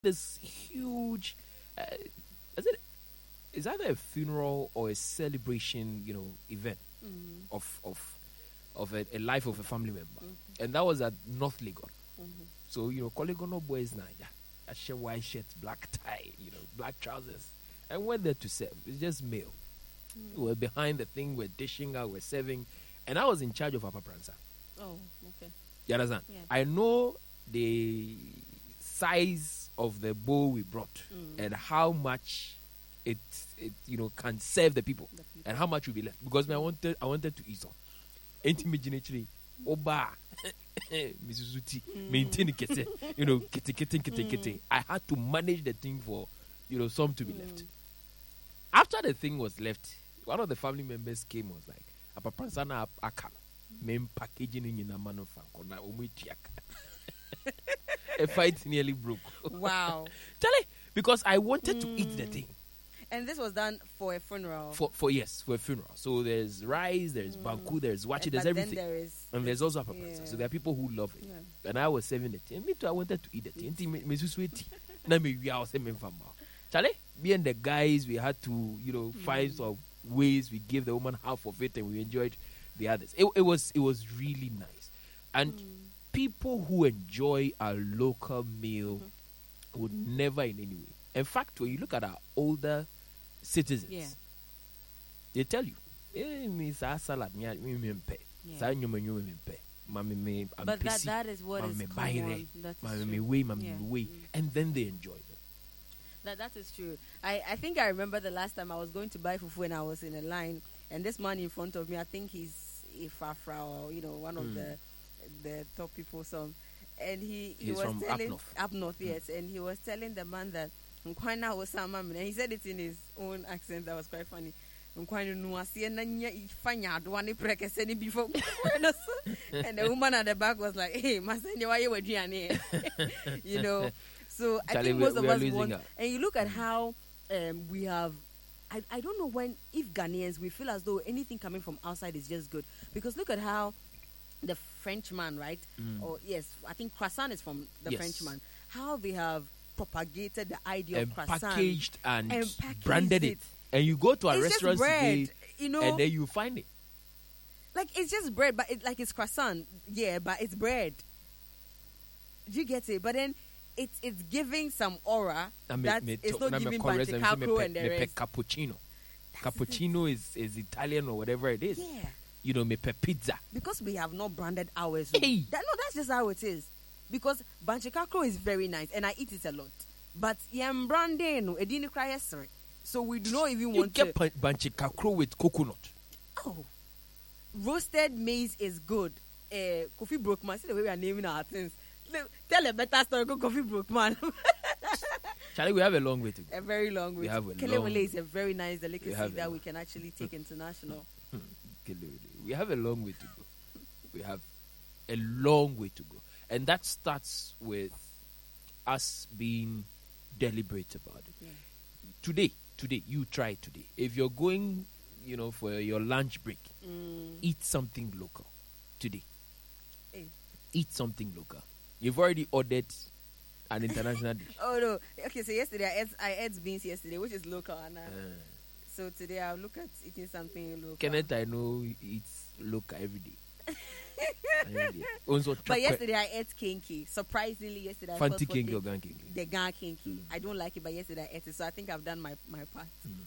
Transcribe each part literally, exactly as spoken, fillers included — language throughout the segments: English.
this huge, uh, is it? Is either a funeral or a celebration, you know, event Mm-hmm. of of of a, a life of a family member, Mm-hmm. and that was at North Legon. Mm-hmm. So you know, Kolegono boys now, yeah, a shirt, white shirt, black tie, you know, black trousers, and went there to serve. It's just male. We were behind the thing, we're dishing out, we're serving, and I was in charge of Papa Prancer. Oh, okay. You understand? Yeah. I know the size of the bowl we brought Mm. and how much it it you know can serve the people, The people. and how much will be left, because me, I wanted I wanted to eat some. Intimidatory, oba, Misuzuti, maintain kete, you know, kete kete kete kete. I had to manage the thing for, you know, some to be left. After the thing was left, one of the family members came, was like, "Apa pransana akam, main packaging in a man of na umitiaka." A fight nearly broke. Wow. Charlie, because I wanted to eat the thing. And this was done for a funeral. For for yes, for a funeral. So there's rice, there's banku, there's wachi, And- there's but everything. Then there is. And there's also a papa. Yeah. So there are people who love it. Yeah. And I was serving it. And me too, I wanted to eat it. Nti me me susu eti. Na me we are saying from Charlie, me and the guys, we had to, you know, find some ways. We gave the woman half of it, and we enjoyed the others. It, it was it was really nice. And people who enjoy a local meal would never in any way. In fact, when you look at our older citizens, Yeah. they tell you, eh, me sa salad, me me me mpe, Yeah. sa nyuma nyuma me mpe, mami me But that, ampesi, that is what mami is me common. baire, That is mami me true. way, mami Yeah. me way, and then they enjoy them. That that is true. I, I think I remember the last time I was going to buy fufu and I was in a line, and this man in front of me, I think he's Ifafra or you know one of Mm. the the top people, some, and he he He's was from up telling north. up north, yes, and he was telling the man that Nkwana was some man, and he said it in his own accent that was quite funny. Nkwana no asie na nya ifanya adwane prekese ni before, and the woman at the back was like, "Hey, masenya why you were you know." So I Charlie, think we- most of we are us losing want, out. and you look at how um, we have. I, I don't know when, if Ghanaians, we feel as though anything coming from outside is just good. Because look at how the Frenchman, right? Or yes, I think croissant is from the Yes. Frenchman. How they have propagated the idea And of croissant. packaged and, and packaged branded it. it. And you go to a It's just restaurant bread, today, you know. and then you find it. Like it's just bread, but it, like it's croissant. Yeah, but it's bread. Do you get it? But then it's it's giving some aura Na me- that me it's to- not na me giving correct them, say me Banchicacro pe- and the me pe rest. cappuccino. Cappuccino is, is Italian or whatever it is. Yeah. You know, me pe pizza. Because we have not branded ours. Hey. That, no, that's just how it is. Because Banchicacro is very nice and I eat it a lot. But yam branding, no, it didn't cry yesterday. So we do not even You want get to. pan- banchikakro with coconut. Oh, roasted maize is good. Uh, Coffee Brokeman, see the way we are naming our things. Le- Tell a better story, go Coffee Brokeman. Charlie, we have a long way to go. A very long way. We have a Kelewele long- is a very nice delicacy have a that long- we can actually take international. We have a long way to go. We have a long way to go. And that starts with us being deliberate about it. Yeah. Today, today, you try it today. If you're going, you know, for your lunch break, Mm. eat something local today. Hey. Eat something local. You've already ordered an international dish. Oh no! Okay, so yesterday I ate, I ate beans yesterday, which is local, and uh, Uh, so today I'll look at eating something local. Kenneth, I know eats local every day. Every day. Also, But chocolate- yesterday I ate kinky. Surprisingly, yesterday I fought Fanti for kinky or kin- gan kinky. the gan kinky. I don't like it, but yesterday I ate it, so I think I've done my my part.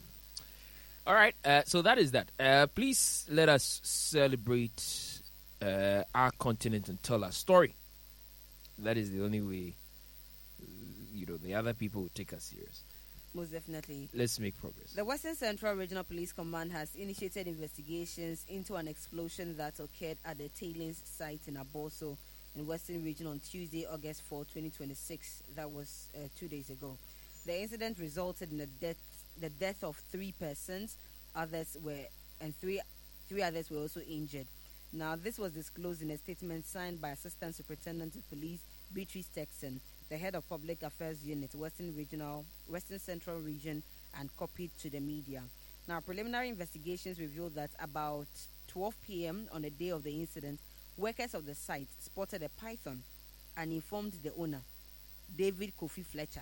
All right, uh, so that is that. Uh, please let us celebrate uh, our continent and tell our story. That is the only way, uh, you know, the other people will take us serious. Most definitely. Let's make progress. The Western Central Regional Police Command has initiated investigations into an explosion that occurred at the tailings site in Aboso in Western Region on Tuesday, August fourth, twenty twenty-six. That was uh, two days ago. The incident resulted in the death the death of three persons. Others were and three three others were also injured. Now, this was disclosed in a statement signed by Assistant Superintendent of Police Beatrice Texan, the head of Public Affairs Unit, Western Regional, Western Central Region, and copied to the media. Now, preliminary investigations revealed that about twelve p.m. on the day of the incident, workers of the site spotted a python and informed the owner, David Kofi Fletcher,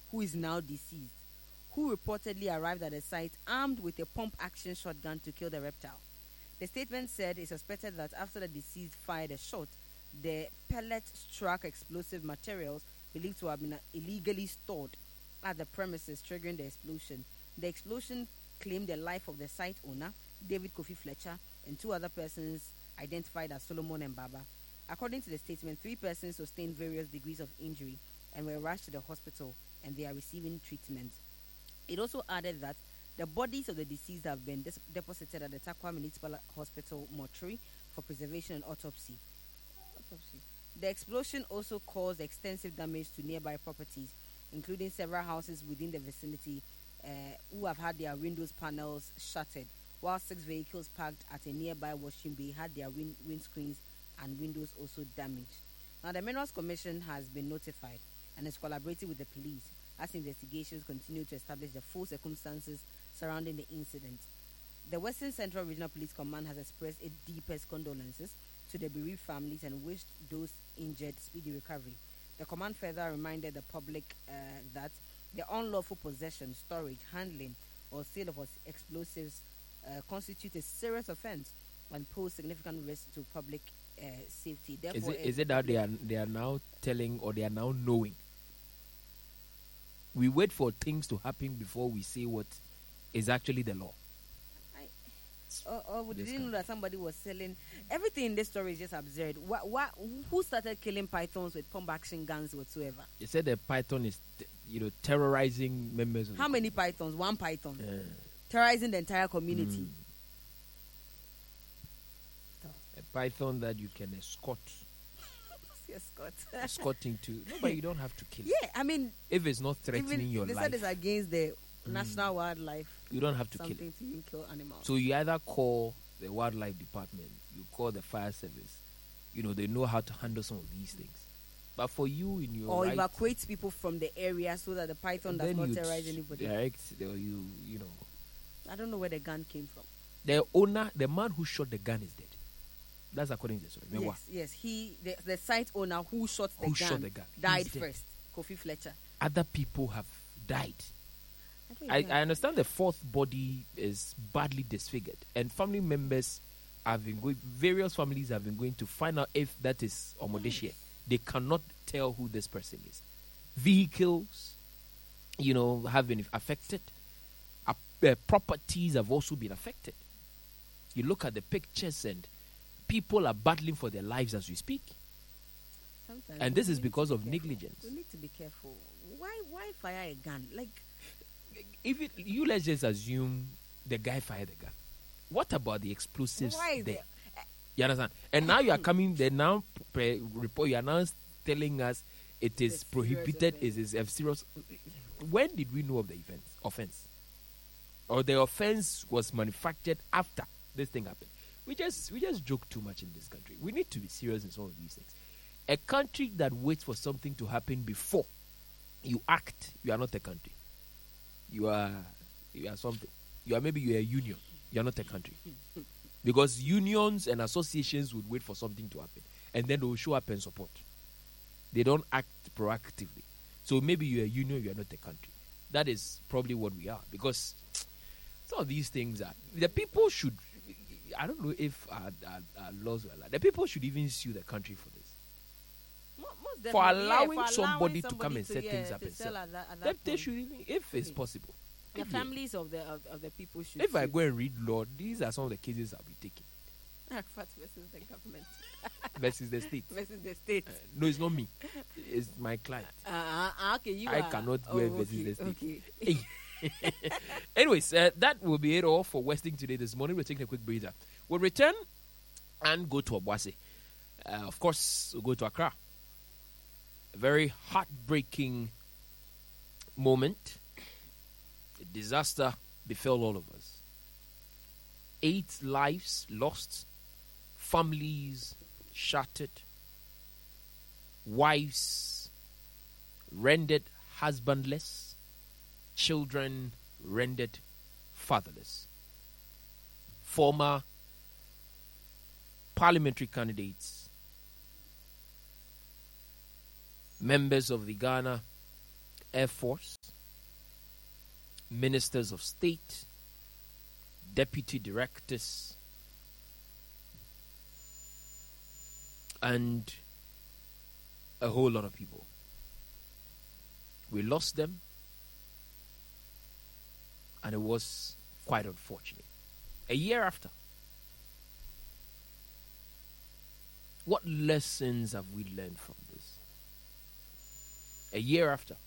who is now deceased, who reportedly arrived at the site armed with a pump-action shotgun to kill the reptile. The statement said it suspected that after the deceased fired a shot, the pellet struck explosive materials believed to have been illegally stored at the premises, triggering the explosion. The explosion claimed the life of the site owner, David Kofi Fletcher, and two other persons identified as Solomon and Baba. According to the statement, three persons sustained various degrees of injury and were rushed to the hospital, and they are receiving treatment. It also added that the bodies of the deceased have been dis- deposited at the Takwa Municipal Hospital mortuary for preservation and autopsy. autopsy. The explosion also caused extensive damage to nearby properties, including several houses within the vicinity uh, who have had their windows panels shattered, while six vehicles parked at a nearby washing bay had their wind- windscreens and windows also damaged. Now, the Minerals Commission has been notified and is collaborating with the police as investigations continue to establish the full circumstances surrounding the incident. The Western Central Regional Police Command has expressed its deepest condolences to the bereaved families and wished those injured speedy recovery. The command further reminded the public uh, that the unlawful possession, storage, handling, or sale of explosives uh, constitute a serious offense and pose significant risk to public uh, safety. Therefore, is it, is it that they are they are now telling or they are now knowing? We wait for things to happen before we say what is actually the law. I, or, or we didn't know that somebody was selling. Everything in this story is just absurd. What, what, who started killing pythons with pump action guns whatsoever? They said the python is, t- you know, terrorizing members of How the many pythons? One python. Yeah. Terrorizing the entire community. Mm. A python that you can escort. Yes, Scott. Escorting to. No, but you don't have to kill it. Yeah, I mean, if it's not threatening even your they life. said it's against the Mm. national wildlife. You don't have to kill something it. to even kill animals. So you either call the wildlife department, you call the fire service. You know, they know how to handle some of these things. But for you in your or right, evacuate people from the area so that the python does then not you terrorize anybody. direct the, you, you know. I don't know where the gun came from. The owner, the man who shot the gun is dead. That's according to the story. Yes, yes. He, the, the site owner who shot the Who gun, shot the gun? died He's dead. first. Kofi Fletcher. Other people have died. think I, that- I understand the fourth body is badly disfigured, and family members have been going. Various families have been going to find out if that is Omodeshie. They cannot tell who this person is. Vehicles, you know, have been affected. Uh, uh, properties have also been affected. You look at the pictures, and people are battling for their lives as we speak. Sometimes And we this is need because to of be careful. negligence. We need to be careful. Why why fire a gun? Like, If it, you let's just assume the guy fired the gun. What about the explosives why is there? it? You understand? And now you are coming. They now pre- report. You are now telling us it It's a is serious prohibited. It offense. is a serious. When did we know of the event offense? Or the offense was manufactured after this thing happened? We just we just joke too much in this country. We need to be serious in some of these things. A country that waits for something to happen before you act, you are not a country. You are you are something. You are maybe you are a union. You are not a country. Because unions and associations would wait for something to happen, and then they will show up and support. They don't act proactively. So maybe you're a union, you are not a country. That is probably what we are. Because some of these things are the people should. I don't know if our, our, our laws were like the people should even sue the country for this. Mo- most For definitely, yeah, allowing for somebody to somebody come and set yeah, things up to and sell sell. at that, at They, that they point. should even, if it's Okay. possible. The If they- families of the of, of the people should. If I sue. go and read law, these are some of the cases I'll be taking Arafat versus the government versus the state. versus the state. Uh, no, it's not me. It's my client. Uh, uh, okay, you I are, cannot oh, go and versus okay, the state. Okay. Anyways, uh, that will be it all for Westing today this morning. We're taking a quick breather. We'll return and go to Obuasi. Uh, of course, we'll go to Accra. A very heartbreaking moment. A disaster befell all of us. Eight lives lost, families shattered, wives rendered husbandless, children rendered fatherless. Former parliamentary candidates, members of the Ghana Air Force, ministers of state, deputy directors, and a whole lot of people. We lost them, and it was quite unfortunate. A year after, what lessons have we learned from this? A year after,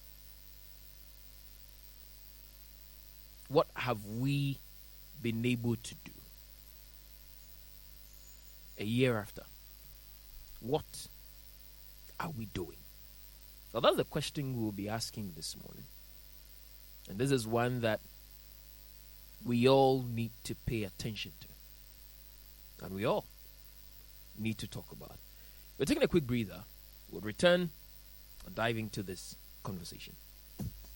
what have we been able to do? A year after, what are we doing? So that's the question we'll be asking this morning. And this is one that we all need to pay attention to. And we all need to talk about. We're taking a quick breather. We'll return and dive into this conversation.